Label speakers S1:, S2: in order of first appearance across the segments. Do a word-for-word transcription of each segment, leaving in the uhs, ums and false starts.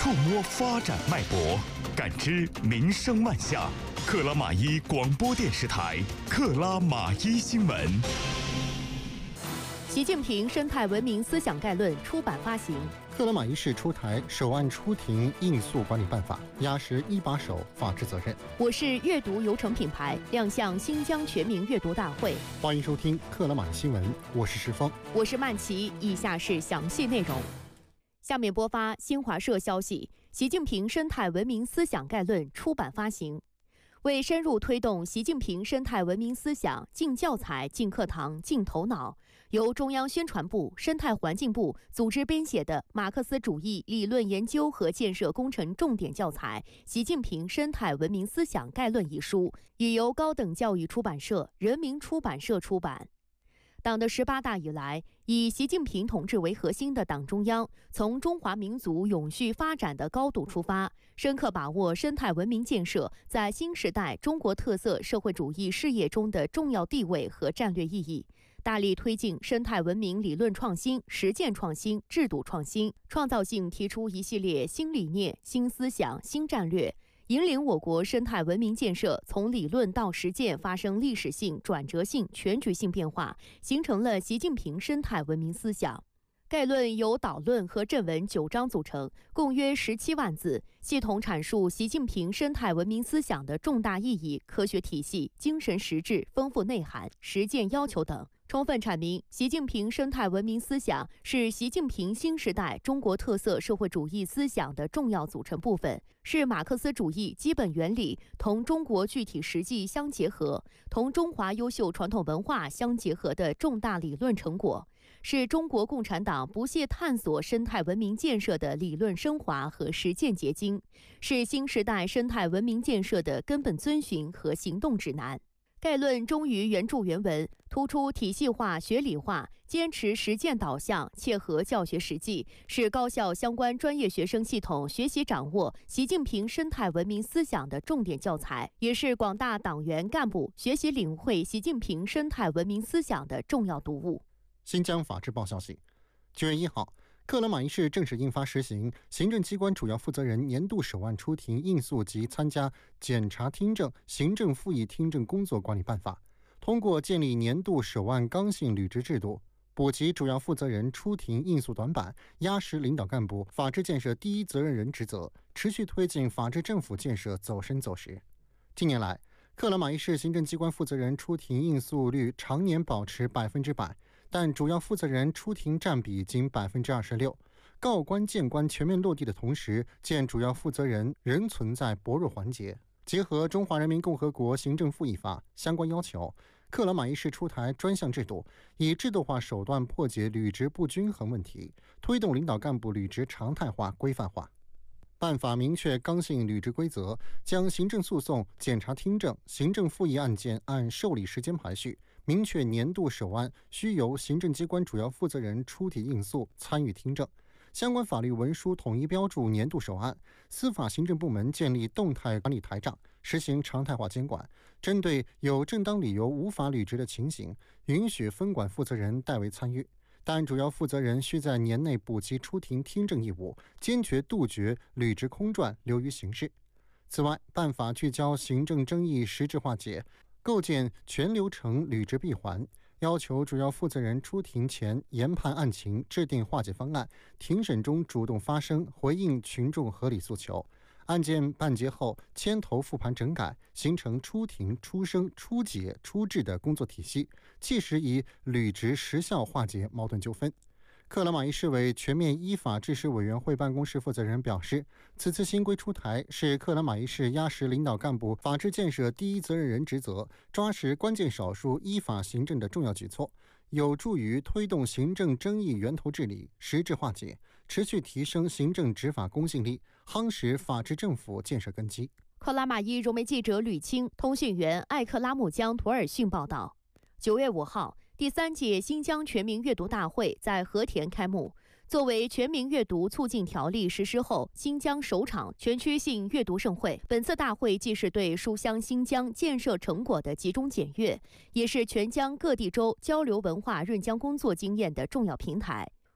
S1: 触摸发展脉搏，感知民生万象。克拉玛依广播电视台克拉玛依新闻。
S2: 习近平生态文明思想概论出版发行。
S3: 克拉玛依市出台首案出庭应诉管理办法，压实一把手法治责任。
S2: 我是阅读游程品牌亮相新疆全民阅读大会。
S3: 欢迎收听克拉玛依新闻，我是石峰，
S2: 我是曼琪。以下是详细内容。下面播发新华社消息：习近平生态文明思想概论出版发行。为深入推动习近平生态文明思想进教材、进课堂、进头脑，由中央宣传部、生态环境部组织编写的《马克思主义理论研究和建设工程重点教材·习近平生态文明思想概论》一书，已由高等教育出版社、人民出版社出版。党的十八大以来，以习近平同志为核心的党中央，从中华民族永续发展的高度出发，深刻把握生态文明建设在新时代中国特色社会主义事业中的重要地位和战略意义，大力推进生态文明理论创新、实践创新、制度创新，创造性提出一系列新理念、新思想、新战略，引领我国生态文明建设从理论到实践发生历史性、转折性、全局性变化，形成了习近平生态文明思想。概论由导论和正文九章组成，共约十七万字，系统阐述习近平生态文明思想的重大意义、科学体系、精神实质、丰富内涵、实践要求等，充分阐明习近平生态文明思想是习近平新时代中国特色社会主义思想的重要组成部分，是马克思主义基本原理同中国具体实际相结合、同中华优秀传统文化相结合的重大理论成果，是中国共产党不懈探索生态文明建设的理论升华和实践结晶，是新时代生态文明建设的根本遵循和行动指南。概论忠于原著原文，突出体系化、学理化，坚持实践导向，切合教学实际，是高校相关专业学生系统学习掌握习近平生态文明思想的重点教材，也是广大党员干部学习领会习近平生态文明思想的重要读物。
S3: 新疆法制报消息，九月一号，克拉玛依市正式印发实行行政机关主要负责人年度首案出庭应诉及参加检察听证、行政复议听证工作管理办法，通过建立年度首案刚性履职制度，补齐主要负责人出庭应诉短板，压实领导干部法治建设第一责任人职责，持续推进法治政府建设走深走实。近年来，克拉玛依市行政机关负责人出庭应诉率常年保持百分之百，但主要负责人出庭占比仅百分之二十六。告官谏官全面落地的同时，见主要负责人仍存在薄弱环节。结合《中华人民共和国行政复议法》相关要求，克拉玛依市出台专项制度，以制度化手段破解履职不均衡问题，推动领导干部履职常态化、规范化。办法明确刚性履职规则，将行政诉讼、检察听证、行政复议案件按受理时间排序，明确年度首案需由行政机关主要负责人出庭应诉、参与听证。相关法律文书统一标注年度首案，司法行政部门建立动态管理台账，实行常态化监管。针对有正当理由无法履职的情形，允许分管负责人代为参与。但主要负责人需在年内补齐出庭听证义务，坚决杜绝履职空转、流于形式。此外，办法聚焦行政争议实质化解，构建全流程履职闭环，要求主要负责人出庭前研判案情，制定化解方案，庭审中主动发声，回应群众合理诉求。案件办结后，牵头复盘整改，形成出庭、出声、出解、出治的工作体系，切实以履职实效化解矛盾纠纷。克拉玛依市委全面依法治市委员会办公室负责人表示，此次新规出台是克拉玛依市压实领导干部法治建设第一责任人职责，抓实关键少数依法行政的重要举措，有助于推动行政争议源头治理、实质化解，持续提升行政执法公信力，夯实法治政府建设根基。
S2: 克拉玛依融媒记者吕清、通讯员艾克拉木江图尔逊报道。九月五号，第三届新疆全民阅读大会在和田开幕。作为全民阅读促进条例实施后新疆首场全区性阅读盛会，本次大会既是对书香新疆建设成果的集中检阅，也是全疆各地州交流文化润疆工作经验的重要平台。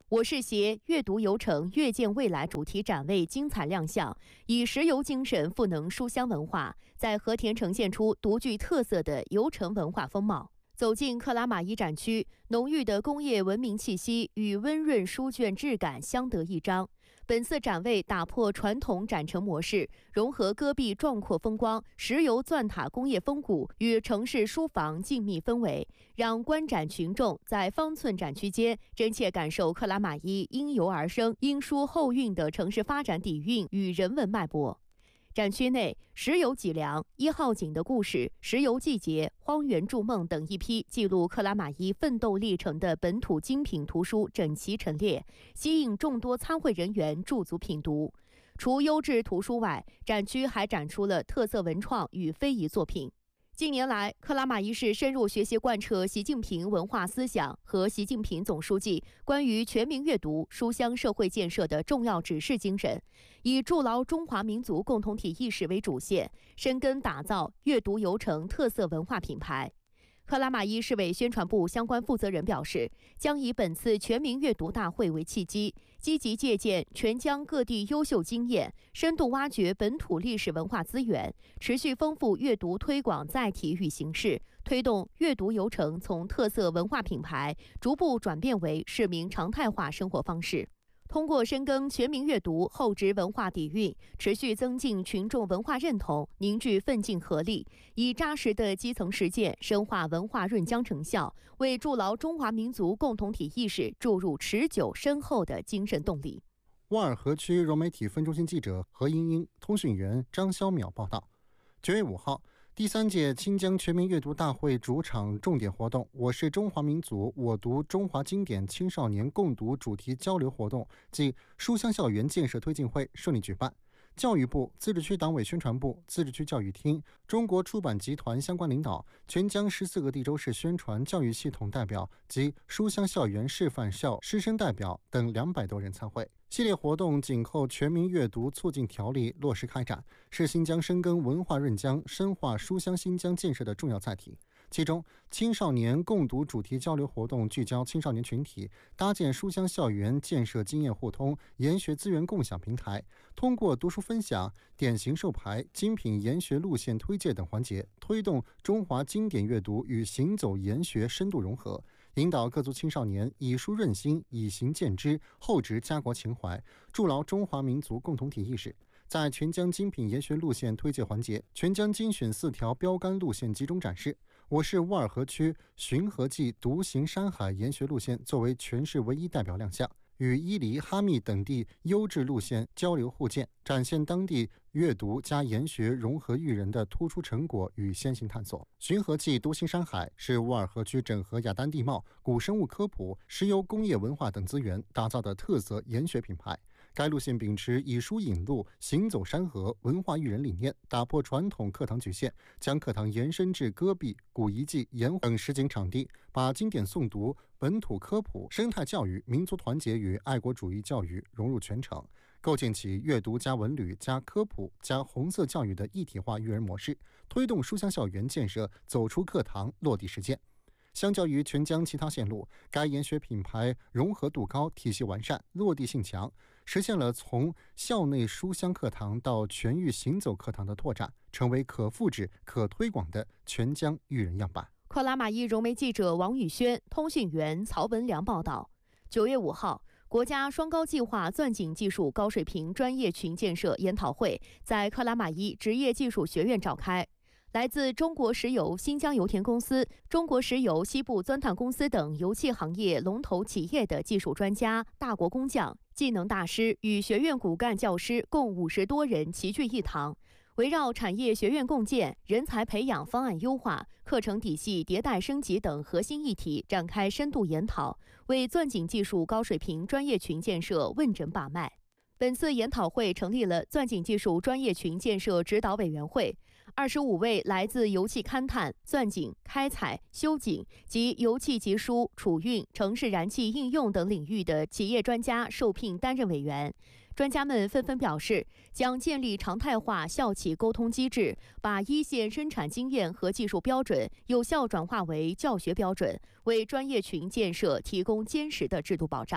S2: 我是协阅读游程阅见未来主题展位精彩亮相，以石游精神赋能书香文化，在和田呈现出独具特色的游程文化风貌。走进克拉玛依展区，浓郁的工业文明气息与温润书卷质感相得益彰。本次展位打破传统展陈模式，融合戈壁壮阔风光、石油钻塔工业风骨与城市书房静谧氛围，让观展群众在方寸展区间真切感受克拉玛依因游而生、因书后韵的城市发展底蕴与人文脉搏。展区内，石油脊梁、一号井的故事、石油季节、荒原筑梦等一批记录克拉玛依奋斗历程的本土精品图书整齐陈列，吸引众多参会人员驻足品读。除优质图书外，展区还展出了特色文创与非遗作品。近年来，克拉玛依市深入学习贯彻习近平文化思想和习近平总书记关于全民阅读、书香社会建设的重要指示精神，以筑牢中华民族共同体意识为主线，深耕打造阅读游程特色文化品牌。克拉玛依市委宣传部相关负责人表示，将以本次全民阅读大会为契机，积极借鉴全疆各地优秀经验，深度挖掘本土历史文化资源，持续丰富阅读推广载体与形式，推动阅读游程从特色文化品牌逐步转变为市民常态化生活方式。通过深耕全民阅读厚植文化底蕴，持续增进群众文化认同，凝聚奋进合力，以扎实的基层实践深化文化润浆成效，为筑牢中华民族共同体意识注入持久深厚的精神动力。
S3: 沃尔河区融媒体分中心记者何英英、通讯员张潇淼报道。九月五号，第三届清江全民阅读大会主场重点活动“我是中华民族，我读中华经典”青少年共读主题交流活动暨书香校园建设推进会顺利举办。教育部、自治区党委宣传部、自治区教育厅、中国出版集团相关领导、全疆十四个地州市宣传教育系统代表及书香校园示范校师生代表等两百多人参会。系列活动紧扣全民阅读促进条例落实开展，是新疆深耕文化润浆、深化书香新疆建设的重要载体。其中，青少年共读主题交流活动聚焦青少年群体，搭建书香校园建设经验互通、研学资源共享平台，通过读书分享、典型授牌、精品研学路线推介等环节，推动中华经典阅读与行走研学深度融合，引导各族青少年以书润心、以行鉴知，厚植家国情怀，筑牢中华民族共同体意识。在全疆精品研学路线推介环节，全疆精选四条标杆路线集中展示。我市沃尔河区寻河记独行山海研学路线作为全市唯一代表亮相，与伊犁、哈密等地优质路线交流互鉴，展现当地阅读加研学融合育人的突出成果与先行探索。寻河记独行山海是沃尔河区整合雅丹地貌、古生物科普、石油工业文化等资源打造的特色研学品牌。该路线秉持以书引路、行走山河、文化育人理念，打破传统课堂局限，将课堂延伸至戈壁、古遗迹、盐等实景场地，把经典诵读、本土科普、生态教育、民族团结与爱国主义教育融入全程，构建起阅读加文旅加科普加红色教育的一体化育人模式，推动书香校园建设走出课堂落地实践。相较于全疆其他线路，该研学品牌融合度高、体系完善、落地性强，实现了从校内书香课堂到全域行走课堂的拓展，成为可复制、可推广的全疆育人样板。
S2: 克拉玛依融媒记者王宇轩、通讯员曹文良报道。九月五号，国家双高计划钻井技术高水平专业群建设研讨会在克拉玛依职业技术学院召开。来自中国石油新疆油田公司、中国石油西部钻探公司等油气行业龙头企业的技术专家、大国工匠、技能大师与学院骨干教师共五十多人齐聚一堂，围绕产业学院共建、人才培养方案优化、课程体系迭代升级等核心议题展开深度研讨，为钻井技术高水平专业群建设问诊把脉。本次研讨会成立了钻井技术专业群建设指导委员会，二十五位来自油气勘探、钻井、开采、修井及油气集输、储运、城市燃气应用等领域的企业专家受聘担任委员。专家们纷纷表示，将建立常态化校企沟通机制，把一线生产经验和技术标准有效转化为教学标准，为专业群建设提供坚实的制度保障。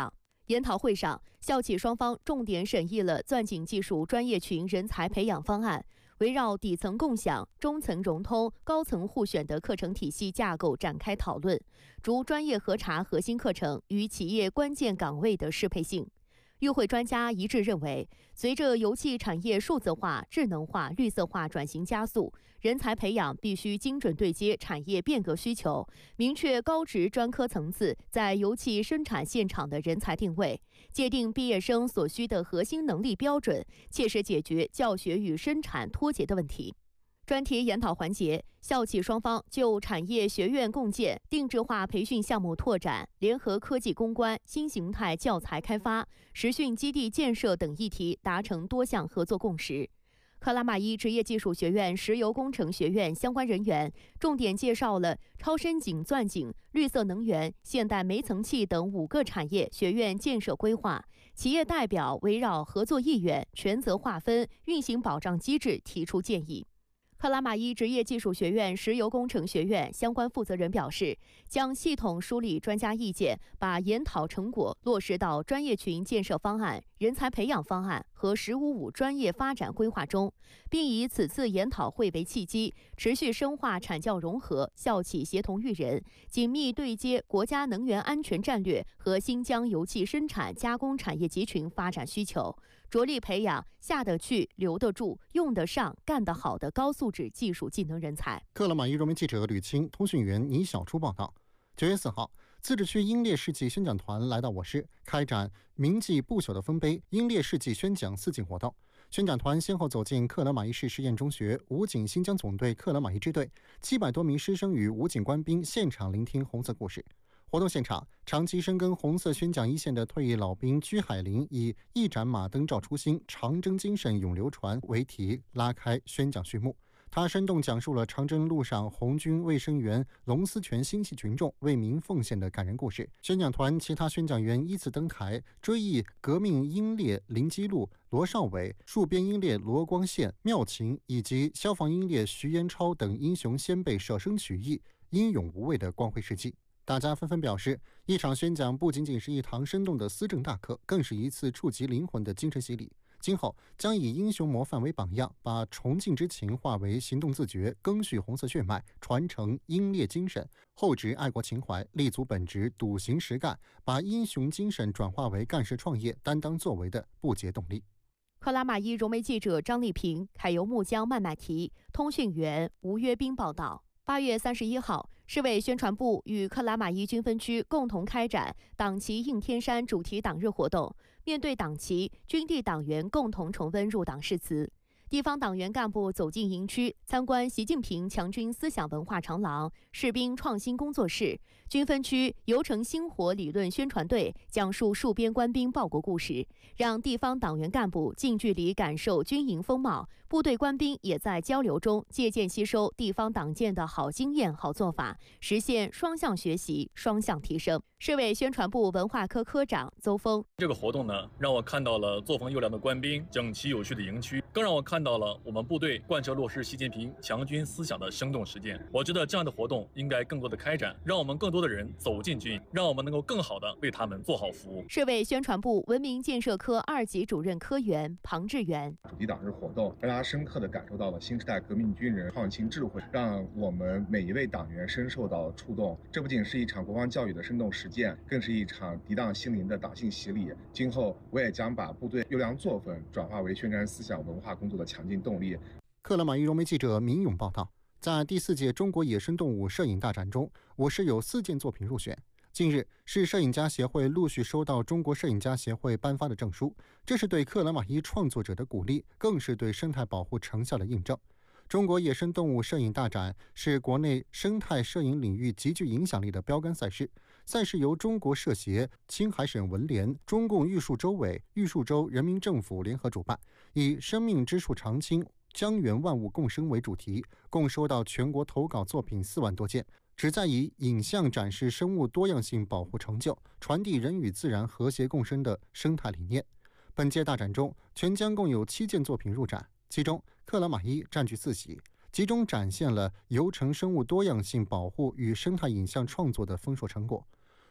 S2: 研讨会上，校企双方重点审议了钻井技术专业群人才培养方案，围绕底层共享、中层融通、高层互选的课程体系架构展开讨论，逐专业核查核心课程与企业关键岗位的适配性。与会专家一致认为，随着油气产业数字化、智能化、绿色化转型加速，人才培养必须精准对接产业变革需求，明确高职专科层次在油气生产现场的人才定位，界定毕业生所需的核心能力标准，切实解决教学与生产脱节的问题。专题研讨环节，校企双方就产业学院共建、定制化培训项目拓展、联合科技攻关、新形态教材开发、实训基地建设等议题达成多项合作共识。克拉玛依职业技术学院石油工程学院相关人员重点介绍了超深井钻井、绿色能源、现代煤层气等五个产业学院建设规划。企业代表围绕合作意愿、权责划分、运行保障机制提出建议。克拉玛依职业技术学院石油工程学院相关负责人表示，将系统梳理专家意见，把研讨成果落实到专业群建设方案、人才培养方案和“十五五”专业发展规划中，并以此次研讨会为契机，持续深化产教融合、校企协同育人，紧密对接国家能源安全战略和新疆油气生产加工产业集群发展需求，着力培养下得去、留得住、用得上、干得好的高素质技术技能人才。
S3: 克拉玛依融媒记者吕清、通讯员倪小初报道。九月四号，自治区英烈世纪宣讲团来到我市，开展铭记不朽的丰碑英烈世纪宣讲四进活动。宣讲团先后走进克拉玛依市实验中学、武警新疆总队克拉玛依支队，七百多名师生与武警官兵现场聆听红色故事。活动现场，长期深耕红色宣讲一线的退役老兵居海林以“一盏马灯照初心，长征精神永流传”为题拉开宣讲序幕。他生动讲述了长征路上红军卫生员龙思全心系群众为民奉献的感人故事。宣讲团其他宣讲员依次登台，追忆革命英烈林基路、罗少伟、戍边英烈罗光宪、妙琴以及消防英烈徐延超等英雄先辈舍生取义、英勇无畏的光辉事迹。大家纷纷表示，一场宣讲不仅仅是一堂生动的思政大课，更是一次触及灵魂的精神洗礼。今后将以英雄模范为榜样，把崇敬之情化为行动自觉，赓续红色血脉，传承英烈精神，厚植爱国情怀，立足本职，笃行实干，把英雄精神转化为干事创业、担当作为的不竭动力。
S2: 克拉玛依融媒记者张丽萍、凯油木江麦麦提、通讯员吴约斌报道。八月三十一号，市委宣传部与克拉玛依军分区共同开展党旗映天山主题党日活动。面对党旗，军地党员共同重温入党誓词。地方党员干部走进营区，参观习近平强军思想文化长廊、士兵创新工作室。军分区游城星火理论宣传队讲述戍边官兵报国故事，让地方党员干部近距离感受军营风貌。部队官兵也在交流中借鉴吸收地方党建的好经验、好做法，实现双向学习、双向提升。市委宣传部文化科科长邹峰：
S4: 这个活动呢，让我看到了作风优良的官兵、整齐有序的营区，更让我看到了我们部队贯彻落实习近平强军思想的生动实践。我觉得这样的活动应该更多的开展，让我们更多的人走进军营，让我们能够更好的为他们做好服务。
S2: 市委宣传部文明建设科二级主任科员庞志远：
S5: 主题党日活动让大家深刻地感受到了新时代革命军人创新智慧，让我们每一位党员深受到触动。这不仅是一场国防教育的生动实践，更是一场涤荡心灵的党性洗礼。今后我也将把部队优良作风转化为宣传思想文化工作的强劲动力。
S3: 克拉玛依融媒记者民勇报道，在第四届中国野生动物摄影大展中，我市有四件作品入选。近日，市摄影家协会陆续收到中国摄影家协会颁发的证书，这是对克拉玛依创作者的鼓励，更是对生态保护成效的印证。中国野生动物摄影大展是国内生态摄影领域极具影响力的标杆赛事，赛事由中国摄协、青海省文联、中共玉树州委、玉树州人民政府联合主办，以生命之树常青，疆原万物共生为主题，共收到全国投稿作品四万多件，旨在以影像展示生物多样性保护成就，传递人与自然和谐共生的生态理念。本届大展中，全疆共有七件作品入展，其中克拉玛依占据四席，集中展现了游城生物多样性保护与生态影像创作的丰硕成果。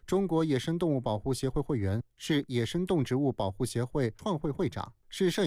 S3: 中国野生动物保护协会会员，是野生动植物保护协会创会会长，是摄影